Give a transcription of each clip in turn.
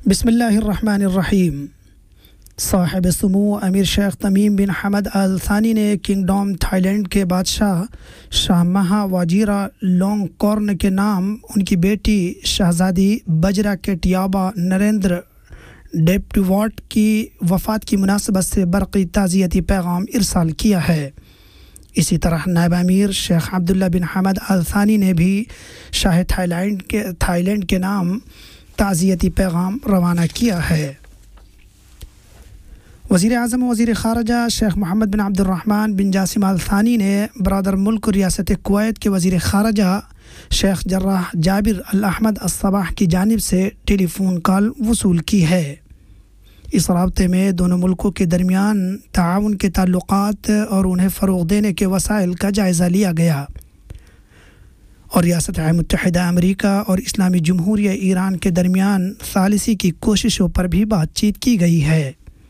بسم اللہ الرحمن الرحیم۔ صاحب سمو امیر شیخ تمیم بن حمد آل ثانی نے کنگڈم تھائی لینڈ کے بادشاہ شاہ مہا واجیرا لونگ کورن کے نام ان کی بیٹی شہزادی بجرا کیٹیابا نریندر ڈیپٹیواٹ کی وفات کی مناسبت سے برقی تعزیتی پیغام ارسال کیا ہے۔ اسی طرح نائب امیر شیخ عبداللہ بن حمد آل ثانی نے بھی شاہ تھائی لینڈ کے نام تعزیتی پیغام روانہ کیا ہے۔ وزیر اعظم و وزیر خارجہ شیخ محمد بن عبد الرحمن بن جاسم آل ثانی نے برادر ملک ریاست کویت کے وزیر خارجہ شیخ جراح جابر الاحمد الصباح کی جانب سے ٹیلی فون کال وصول کی ہے۔ اس رابطے میں دونوں ملکوں کے درمیان تعاون کے تعلقات اور انہیں فروغ دینے کے وسائل کا جائزہ لیا گیا اور ریاست متحدہ امریکہ اور اسلامی جمہوریہ ایران کے درمیان ثالثی کی کوششوں پر بھی بات چیت کی گئی ہے۔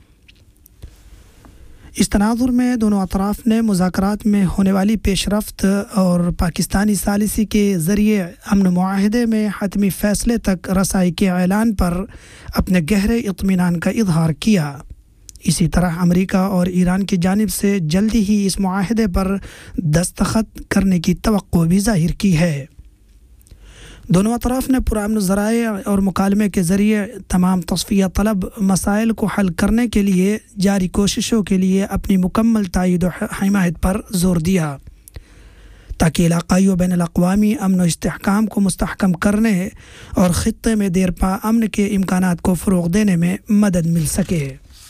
اس تناظر میں دونوں اطراف نے مذاکرات میں ہونے والی پیش رفت اور پاکستانی ثالثی کے ذریعے امن معاہدے میں حتمی فیصلے تک رسائی کے اعلان پر اپنے گہرے اطمینان کا اظہار کیا۔ اسی طرح امریکہ اور ایران کی جانب سے جلدی ہی اس معاہدے پر دستخط کرنے کی توقع بھی ظاہر کی ہے۔ دونوں اطراف نے پرامن ذرائع اور مکالمے کے ذریعے تمام تصفیہ طلب مسائل کو حل کرنے کے لیے جاری کوششوں کے لیے اپنی مکمل تائید و حمایت پر زور دیا تاکہ علاقائی و بین الاقوامی امن و استحکام کو مستحکم کرنے اور خطے میں دیرپا امن کے امکانات کو فروغ دینے میں مدد مل سکے۔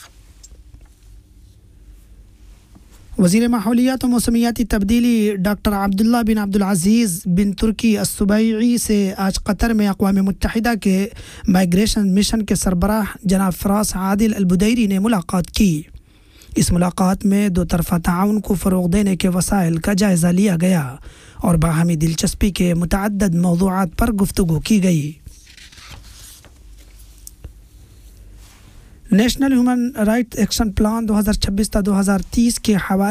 وزیر ماحولیات و موسمیاتی تبدیلی ڈاکٹر عبداللہ بن عبدالعزیز بن ترکی السبیعی سے آج قطر میں اقوام متحدہ کے مائیگریشن مشن کے سربراہ جناب فراس عادل البدیری نے ملاقات کی۔ اس ملاقات میں دو طرفہ تعاون کو فروغ دینے کے وسائل کا جائزہ لیا گیا اور باہمی دلچسپی کے متعدد موضوعات پر گفتگو کی گئی۔ National human right action plan 2026 تا 2030 کے حوالے